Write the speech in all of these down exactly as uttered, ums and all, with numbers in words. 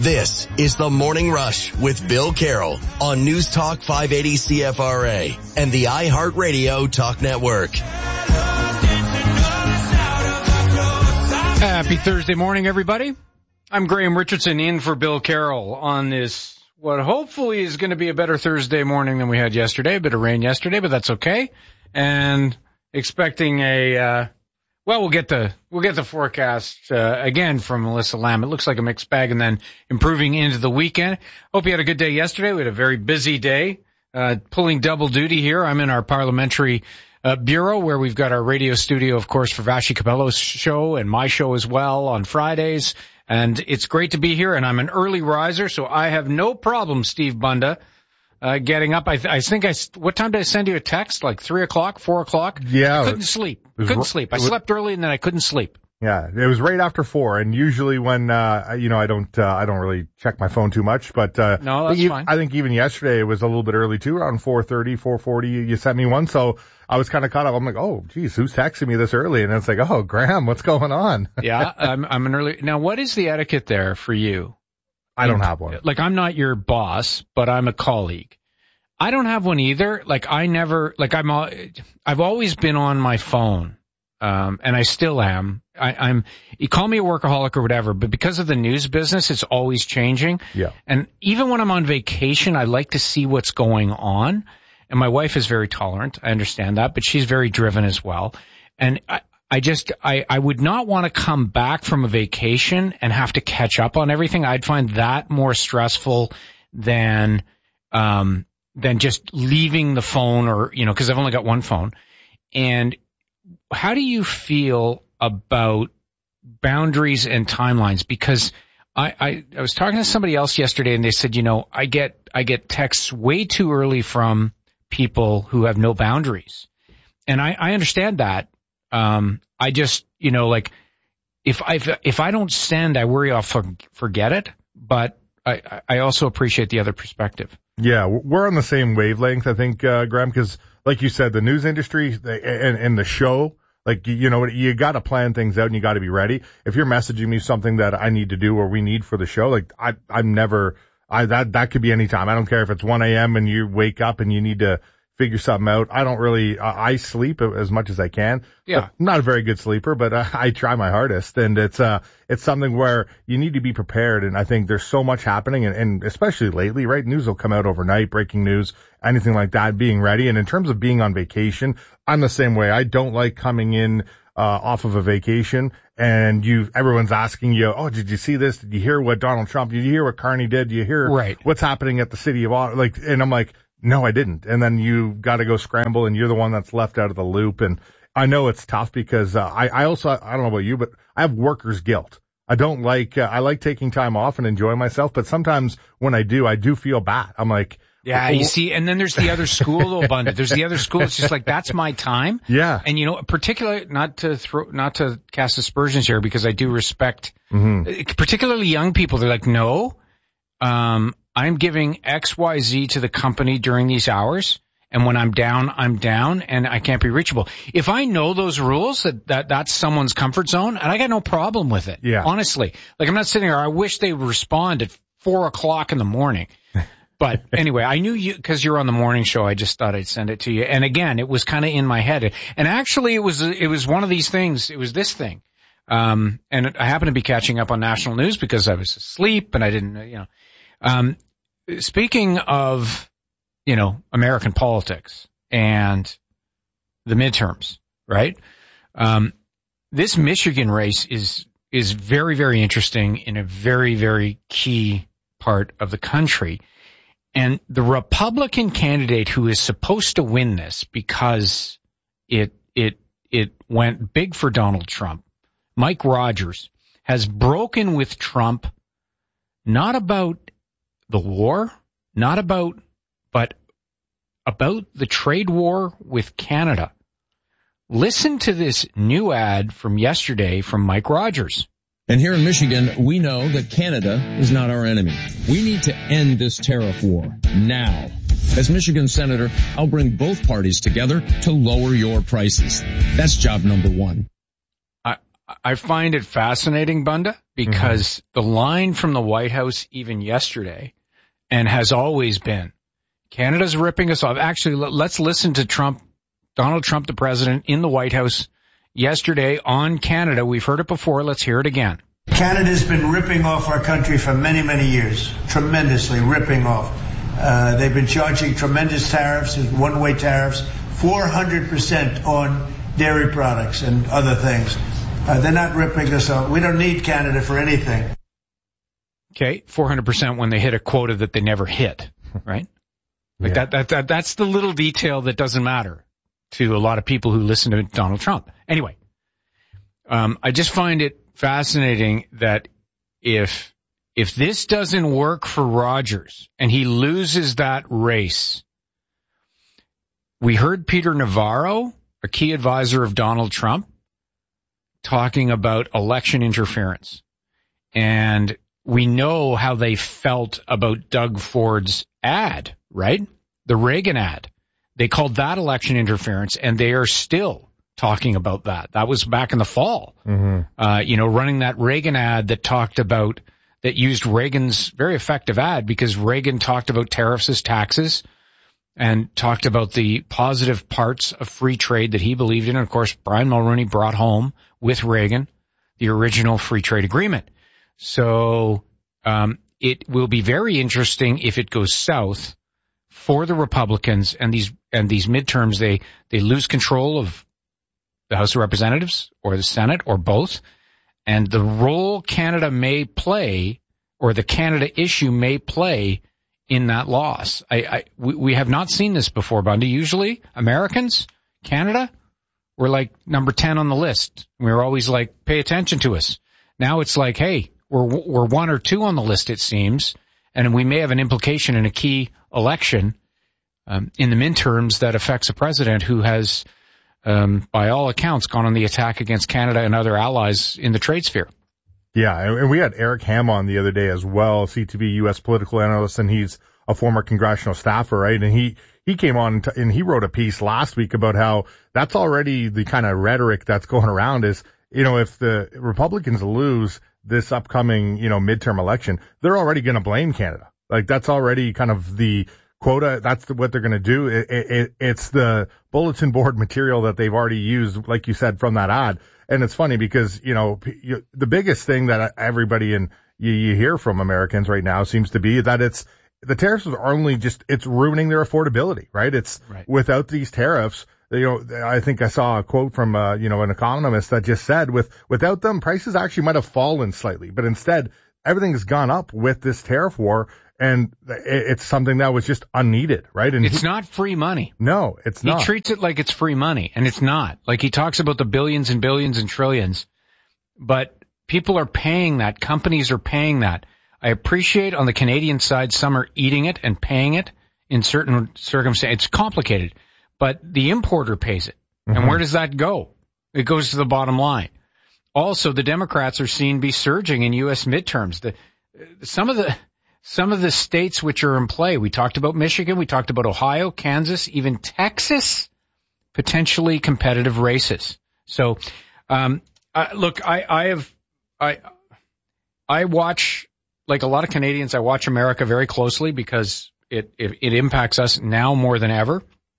This is The Morning Rush with Bill Carroll on News Talk five eighty C F R A and the iHeartRadio Talk Network. Happy Thursday morning, everybody. I'm Graham Richardson in for Bill Carroll on this, what hopefully is going to be a better Thursday morning than we had yesterday. A bit of rain yesterday, but that's okay. And expecting a, uh, well, we'll get the, we'll get the forecast, uh, again from Melissa Lamb. It looks like a mixed bag and then improving into the weekend. Hope you had a good day yesterday. We had a very busy day, uh, pulling double duty here. I'm in our parliamentary uh, bureau where we've got our radio studio, of course, for Vashi Cabello's show and my show as well on Fridays. And it's great to be here. And I'm an early riser, so I have no problem, Steve Bunda, Uh, getting up. I, th- I think I, what time did I send you a text? Like three o'clock, four o'clock? Yeah. I couldn't sleep. Couldn't r- sleep. I was, slept early and then I couldn't sleep. Yeah. It was right after four. And usually when, uh, you know, I don't, uh, I don't really check my phone too much, but, uh, no, that's you, fine. I think even yesterday it was a little bit early too, around four thirty, four forty. You sent me one. So I was kind of caught up. I'm like, oh, geez, who's texting me this early? And it's like, oh, Graham, what's going on? yeah. I'm, I'm an early. Now, what is the etiquette there for you? I don't have one. Like, I'm not your boss, but I'm a colleague. I don't have one either. Like, I never, like, I'm, all, I've always been on my phone, um, and I still am. I, I'm, you call me a workaholic or whatever, but because of the news business, it's always changing. Yeah. And even when I'm on vacation, I like to see what's going on. And my wife is very tolerant. I understand that, but she's very driven as well. And I, I just, I, I would not want to come back from a vacation and have to catch up on everything. I'd find that more stressful than, um, than just leaving the phone or, you know, because I've only got one phone. And how do you feel about boundaries and timelines? Because I, I, I was talking to somebody else yesterday and they said, you know, I get, I get texts way too early from people who have no boundaries. And I, I understand that. Um, I just, you know, like if I, if I don't send, I worry I'll for, forget it. But I, I also appreciate the other perspective. Yeah, we're on the same wavelength, I think, uh, Graham, because like you said, the news industry and, and the show, like, you know, you got to plan things out and you got to be ready. If you're messaging me something that I need to do or we need for the show, like I, I'm never, I, that, that could be any time. I don't care if it's one a.m. and you wake up and you need to figure something out. I don't really, uh, I sleep as much as I can. Yeah. I'm not a very good sleeper, but uh, I try my hardest. And it's, uh, it's something where you need to be prepared. And I think there's so much happening and, and especially lately, right? News will come out overnight, breaking news, anything like that, being ready. And in terms of being on vacation, I'm the same way. I don't like coming in, uh, off of a vacation and you, everyone's asking you, oh, did you see this? Did you hear what Donald Trump, did you hear what Carney did? Did you hear right. what's happening at the city of Ottawa? Like, and I'm like, no, I didn't. And then you got to go scramble and you're the one that's left out of the loop. And I know it's tough because, uh, I, I also, I don't know about you, but I have worker's guilt. I don't like, uh, I like taking time off and enjoying myself, but sometimes when I do, I do feel bad. I'm like, yeah, you see, and then there's the other school though, Bunda. There's the other school. It's just like, that's my time. Yeah. And you know, particularly, not to throw, not to cast aspersions here because I do respect, mm-hmm. particularly young people. They're like, no, um, I'm giving X, Y, Z to the company during these hours. And when I'm down, I'm down and I can't be reachable. If I know those rules, that, that that's someone's comfort zone, and I got no problem with it. Yeah. Honestly. Like, I'm not sitting there, I wish they would respond at four o'clock in the morning. But anyway, I knew you, cause you're on the morning show, I just thought I'd send it to you. And again, it was kind of in my head. And actually it was, it was one of these things, it was this thing. Um, and I happened to be catching up on national news because I was asleep and I didn't, you know, um, speaking of, you know, American politics and the midterms, right? Um, this Michigan race is, is very, very interesting in a very, very key part of the country. And the Republican candidate who is supposed to win this because it, it, it went big for Donald Trump, Mike Rogers, has broken with Trump, not about the war, not about, but about the trade war with Canada. Listen to this new ad from yesterday from Mike Rogers. And here in Michigan, we know that Canada is not our enemy. We need to end this tariff war now. As Michigan Senator, I'll bring both parties together to lower your prices. That's job number one. I, I find it fascinating, Bunda, because mm-hmm. the line from the White House even yesterday and has always been, Canada's ripping us off. Actually, let's listen to Trump, Donald Trump, the president, in the White House yesterday on Canada. We've heard it before. Let's hear it again. Canada's been ripping off our country for many, many years, tremendously ripping off. Uh, they've been charging tremendous tariffs, one-way tariffs, four hundred percent on dairy products and other things. Uh, they're not ripping us off. We don't need Canada for anything. Okay, four hundred percent when they hit a quota that they never hit, right? Like yeah. that, that, that, that's the little detail that doesn't matter to a lot of people who listen to Donald Trump. Anyway, um, I just find it fascinating that if, if this doesn't work for Rogers and he loses that race, we heard Peter Navarro, a key advisor of Donald Trump, talking about election interference. And we know how they felt about Doug Ford's ad, right? The Reagan ad. They called that election interference, and they are still talking about that. That was back in the fall. Mm-hmm. Uh, you know, running that Reagan ad that talked about, that used Reagan's very effective ad because Reagan talked about tariffs as taxes and talked about the positive parts of free trade that he believed in. And of course, Brian Mulroney brought home with Reagan the original free trade agreement. So, um, it will be very interesting if it goes south for the Republicans and these, and these midterms, they, they lose control of the House of Representatives or the Senate or both. And the role Canada may play, or the Canada issue may play in that loss. I, I we, we have not seen this before, Bundy. Usually Americans, Canada, we're like number ten on the list. We're always like, pay attention to us. Now it's like, hey, we're, we're one or two on the list, it seems. And we may have an implication in a key election, um, in the midterms that affects a president who has, um, by all accounts, gone on the attack against Canada and other allies in the trade sphere. Yeah, and we had Eric Ham on the other day as well, C T V U S political analyst, and he's a former congressional staffer, right? And he, he came on to, and he wrote a piece last week about how that's already the kind of rhetoric that's going around is, you know, if the Republicans lose this upcoming, you know, midterm election, they're already going to blame Canada. Like that's already kind of the quota. That's what they're going to do. It, it, it's the bulletin board material that they've already used, like you said, from that ad. And it's funny because, you know, you, the biggest thing that everybody and you, you hear from Americans right now seems to be that it's, the tariffs are only just, it's ruining their affordability, right? It's right. Without these tariffs, you know, I think I saw a quote from, uh, you know, an economist that just said with, without them, prices actually might have fallen slightly, but instead everything has gone up with this tariff war. And it's something that was just unneeded, right? And it's he, not free money. No, it's he not. He treats it like it's free money, and it's not. Like he talks about the billions and billions and trillions, but people are paying that. Companies are paying that. I appreciate on the Canadian side, some are eating it and paying it in certain circumstances. It's complicated, but the importer pays it. Mm-hmm. And where does that go? It goes to the bottom line. Also, the Democrats are seen be surging in U S midterms. The, some of the... Some of the states which are in play, we talked about Michigan, we talked about Ohio, Kansas, even Texas, potentially competitive races. So, um, uh, look, I, I have, I, I watch, like a lot of Canadians, I watch America very closely because it, it, it impacts us now more than ever.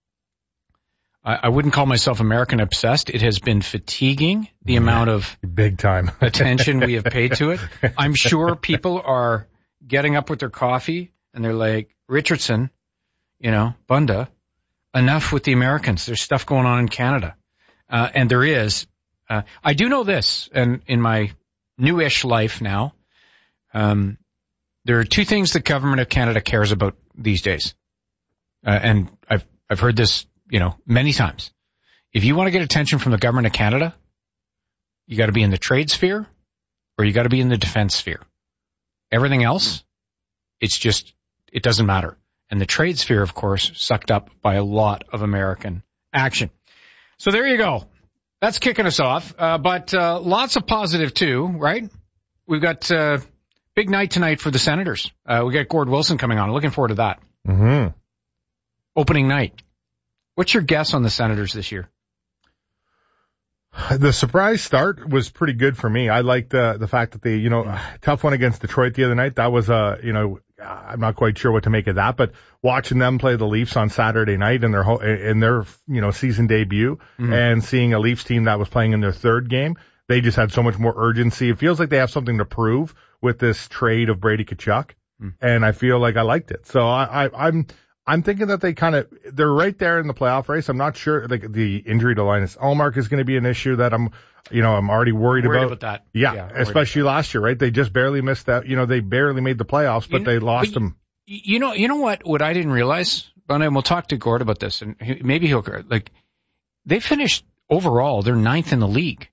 I, I wouldn't call myself American obsessed. It has been fatiguing, the yeah, amount of big time attention we have paid to it. I'm sure people are getting up with their coffee and they're like, Richardson, you know, Bunda, enough with the Americans. There's stuff going on in Canada. Uh, and there is. Uh, I do know this, and in my newish life now, um, there are two things the government of Canada cares about these days. Uh, and I've, I've heard this, you know, many times. If you want to get attention from the government of Canada, you got to be in the trade sphere or you got to be in the defense sphere. Everything else, it's just, it doesn't matter. And the trade sphere, of course, sucked up by a lot of American action. So there you go. That's kicking us off. Uh, but, uh, lots of positive too, right? We've got, uh, big night tonight for the Senators. Uh, we got Gord Wilson coming on. Looking forward to that. Mm-hmm. Opening night. What's your guess on the Senators this year? The surprise start was pretty good for me. I liked uh, the fact that they, you know, tough one against Detroit the other night. That was, uh, you know, I'm not quite sure what to make of that, but watching them play the Leafs on Saturday night in their ho- in their, you know, season debut mm-hmm. and seeing a Leafs team that was playing in their third game, they just had so much more urgency. It feels like they have something to prove with this trade of Brady Tkachuk, mm-hmm. and I feel like I liked it. So I, I I'm. I'm thinking that they kind of, they're right there in the playoff race. I'm not sure, like, the injury to Linus Ullmark is going to be an issue that I'm, you know, I'm already worried, worried about. about that. Yeah, yeah especially last year, right? They just barely missed that, you know, they barely made the playoffs, but you know, they lost but them. You know, you know what, what I didn't realize, and we'll talk to Gord about this, and maybe he'll, like, they finished overall, they're ninth in the league,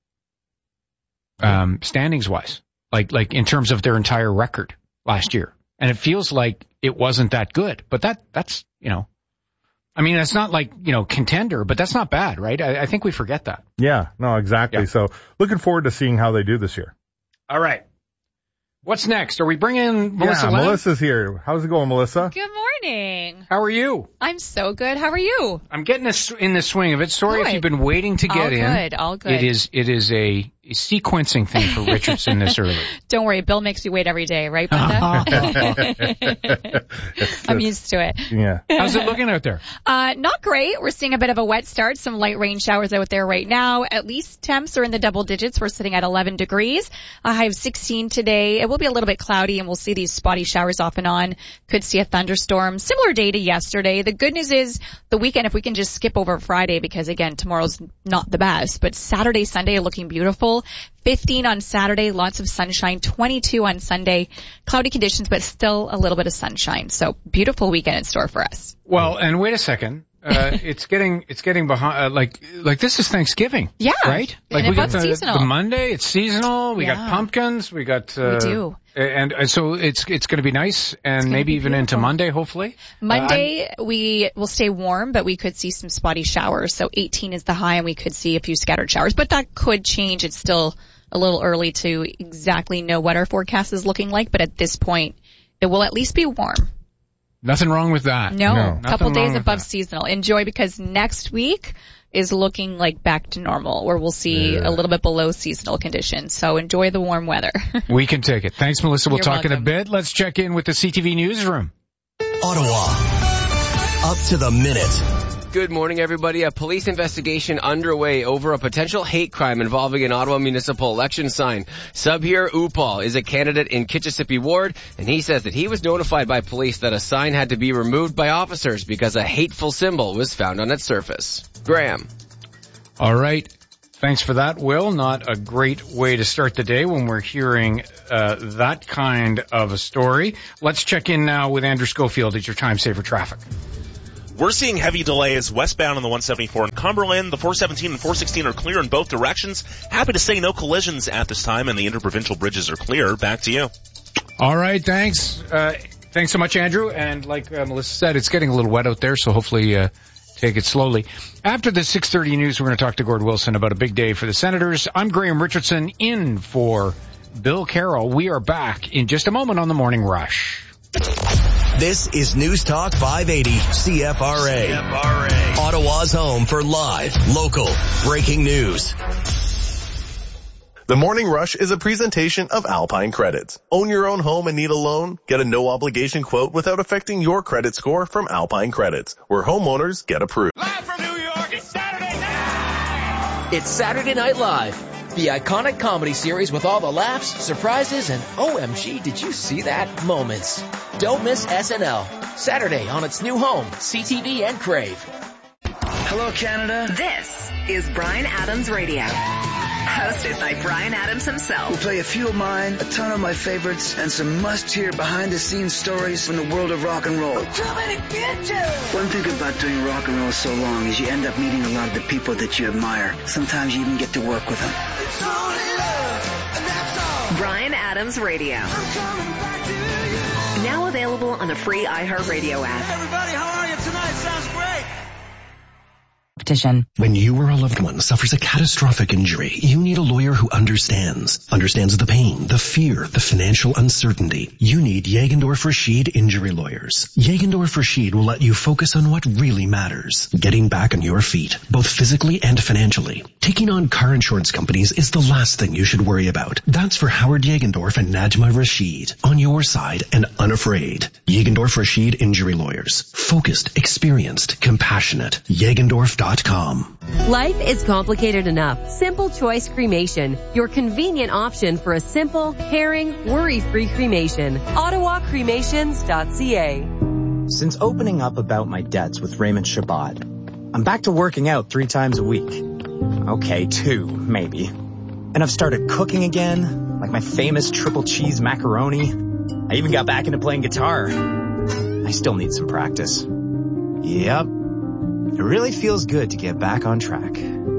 um, standings wise, like, like in terms of their entire record last year. And it feels like it wasn't that good, but that, that's, you know, I mean, that's not like, you know, contender, but that's not bad, right? I, I think we forget that. Yeah, no, exactly. Yeah. So looking forward to seeing how they do this year. All right. What's next? Are we bringing Melissa? Yeah, Lamb? Melissa's here. How's it going, Melissa? Good morning. How are you? I'm so good. How are you? I'm getting this in the swing of it. Sorry good. if you've been waiting to get all in. All good. All good. It is. It is a, a sequencing thing for Richardson this early. Don't worry, Bill makes you wait every day, right, Brenda? I'm used to it. Yeah. How's it looking out there? Uh, not great. We're seeing a bit of a wet start. Some light rain showers out there right now. At least temps are in the double digits. We're sitting at eleven degrees. A high of sixteen today. It will be a little bit cloudy, and we'll see these spotty showers off and on. Could see a thunderstorm. Similar day to yesterday. The good news is the weekend, if we can just skip over Friday, because again, tomorrow's not the best, but Saturday, Sunday are looking beautiful. fifteen on Saturday, lots of sunshine. twenty-two on Sunday, cloudy conditions, but still a little bit of sunshine. So beautiful weekend in store for us. Well, and wait a second. Uh, it's getting, it's getting behind, uh, like, like this is Thanksgiving. Yeah. Right? Like and we got the, seasonal. the Monday, it's seasonal, we yeah. got pumpkins, we got, uh, we do. And, and so it's, it's gonna be nice and maybe even beautiful. into Monday, hopefully. Monday, uh, we will stay warm, but we could see some spotty showers. So eighteen is the high and we could see a few scattered showers, but that could change. It's still a little early to exactly know what our forecast is looking like, but at this point, it will at least be warm. Nothing wrong with that. No, no. couple days above that. seasonal. Enjoy, because next week is looking like back to normal, where we'll see yeah. a little bit below seasonal conditions. So enjoy the warm weather. We can take it. Thanks, Melissa. We'll You're talk welcome. in a bit. Let's check in with the C T V Newsroom. Ottawa. Up to the minute. Good morning, everybody. A police investigation underway over a potential hate crime involving an Ottawa municipal election sign. Subhir Upal is a candidate in Kitchissippi Ward, and he says that he was notified by police that a sign had to be removed by officers because a hateful symbol was found on its surface. Graham. All right. Thanks for that, Will. Not a great way to start the day when we're hearing uh, that kind of a story. Let's check in now with Andrew Schofield at your Time Saver Traffic. We're seeing heavy delays westbound on the one seventy-four in Cumberland. The four seventeen and four sixteen are clear in both directions. Happy to say no collisions at this time, and the interprovincial bridges are clear. Back to you. All right, thanks. Uh, thanks so much, Andrew. And like uh, Melissa said, it's getting a little wet out there, so hopefully uh, take it slowly. After the six thirty news, we're going to talk to Gord Wilson about a big day for the Senators. I'm Graham Richardson, in for Bill Carroll. We are back in just a moment on the Morning Rush. This is News Talk five eighty C F R A. C F R A. Ottawa's home for live, local, breaking news. The Morning Rush is a presentation of Alpine Credits. Own your own home and need a loan? Get a no-obligation quote without affecting your credit score from Alpine Credits, where homeowners get approved. Live from New York, it's Saturday night! It's Saturday Night Live. The iconic comedy series with all the laughs, surprises, and O M G, did you see that moments. Don't miss S N L. Saturday on its new home, C T V and Crave. Hello, Canada. This is Bryan Adams Radio. Hosted by Bryan Adams himself. We'll play a few of mine, a ton of my favorites, and some must-hear behind-the-scenes stories from the world of rock and roll. Too many bitches! One thing about doing rock and roll so long is you end up meeting a lot of the people that you admire. Sometimes you even get to work with them. It's only love, and that's all. Bryan Adams Radio. I'm coming back to you. Now available on the free iHeartRadio app. Hey, everybody, how are you tonight? Sounds great. Petition. When you or a loved one suffers a catastrophic injury, you need a lawyer who understands. Understands the pain, the fear, the financial uncertainty. You need Jagendorf Rashid Injury Lawyers. Jagendorf Rashid will let you focus on what really matters. Getting back on your feet, both physically and financially. Taking on car insurance companies is the last thing you should worry about. That's for Howard Jagendorf and Najma Rashid. On your side and unafraid. Jagendorf Rashid Injury Lawyers. Focused, experienced, compassionate. Jagendorf dot com. Life is complicated enough. Simple Choice Cremation, your convenient option for a simple, caring, worry-free cremation. Ottawa Cremations dot c a. Since opening up about my debts with Raymond Shabbat, I'm back to working out three times a week. Okay, two, maybe. And I've started cooking again, like my famous triple cheese macaroni. I even got back into playing guitar. I still need some practice. Yep. It really feels good to get back on track.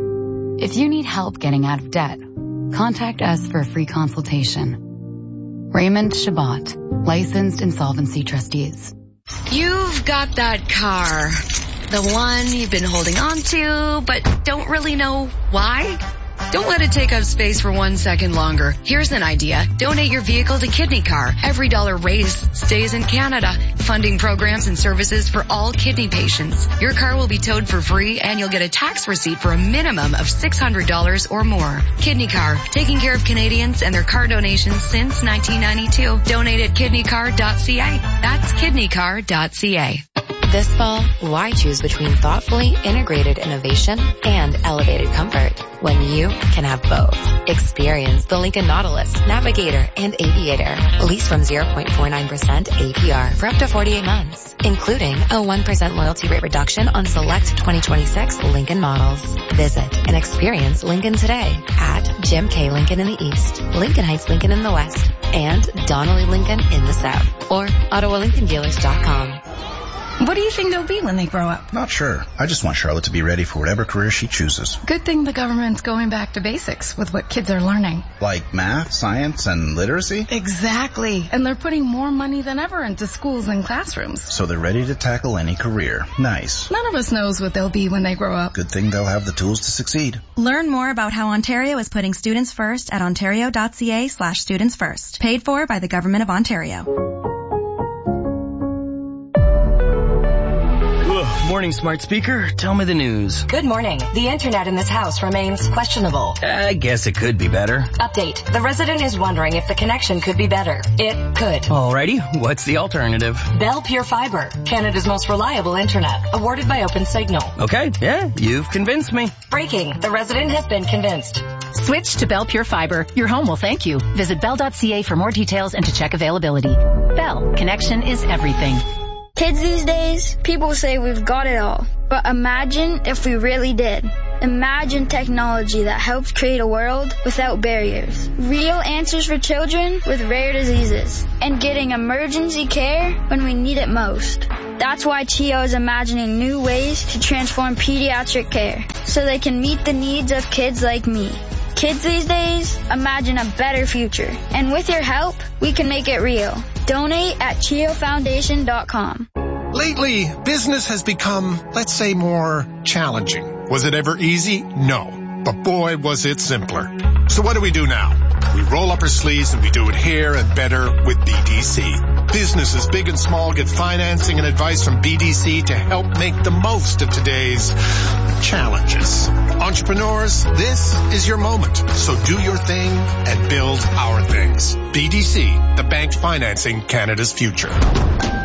If you need help getting out of debt, contact us for a free consultation. Raymond Shabbat, licensed insolvency trustees. You've got that car, the one you've been holding on to, but don't really know why? Don't let it take up space for one second longer. Here's an idea. Donate your vehicle to Kidney Car. Every dollar raised stays in Canada, funding programs and services for all kidney patients. Your car will be towed for free and you'll get a tax receipt for a minimum of six hundred dollars or more. Kidney Car, taking care of Canadians and their car donations since nineteen ninety-two. Donate at kidney car dot c a. That's kidney car dot c a. This fall, why choose between thoughtfully integrated innovation and elevated comfort when you can have both? Experience the Lincoln Nautilus, Navigator, and Aviator. Lease from zero point four nine percent A P R for up to forty-eight months, including a one percent loyalty rate reduction on select twenty twenty-six Lincoln models. Visit and experience Lincoln today at Jim K. Lincoln in the East, Lincoln Heights Lincoln in the West, and Donnelly Lincoln in the South, or Ottawa Lincoln Dealers dot com. What do you think they'll be when they grow up? Not sure. I just want Charlotte to be ready for whatever career she chooses. Good thing the government's going back to basics with what kids are learning. Like math, science, and literacy? Exactly. And they're putting more money than ever into schools and classrooms. So they're ready to tackle any career. Nice. None of us knows what they'll be when they grow up. Good thing they'll have the tools to succeed. Learn more about how Ontario is putting students first at ontario dot c a slash students first. Paid for by the Government of Ontario. Morning, smart speaker. Tell me the news. Good morning. The internet in this house remains questionable. I guess it could be better. Update. The resident is wondering if the connection could be better. It could. Alrighty. What's the alternative? Bell Pure Fiber, Canada's most reliable internet, awarded by OpenSignal. Okay. Yeah, you've convinced me. Breaking. The resident has been convinced. Switch to Bell Pure Fiber. Your home will thank you. Visit bell dot c a for more details and to check availability. Bell. Connection is everything. Kids these days, people say we've got it all. But imagine if we really did. Imagine technology that helps create a world without barriers. Real answers for children with rare diseases. And getting emergency care when we need it most. That's why C H I O is imagining new ways to transform pediatric care. So they can meet the needs of kids like me. Kids these days, imagine a better future. And with your help, we can make it real. Donate at C H I O foundation dot com. Lately, business has become, let's say, more challenging. Was it ever easy? No. But boy, was it simpler. So what do we do now? We roll up our sleeves and we do it here and better with B D C. Businesses big and small get financing and advice from B D C to help make the most of today's challenges. Entrepreneurs, this is your moment. So do your thing and build our things. B D C, the bank financing Canada's future.